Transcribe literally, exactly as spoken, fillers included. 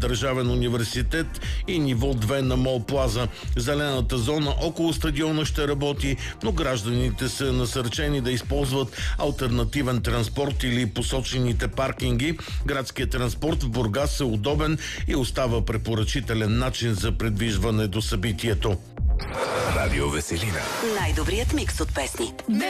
държавен университет и ниво две на Мол Плаза. Зелената зона около стадиона ще работи, но гражданите са насърчени да използват алтернативен транспорт или посочените паркинги. Градският транспорт в Бургас е удобен и остава препоръчителен начин за предвижване до събитието. Радио Веселина. Най-добрият микс от песни.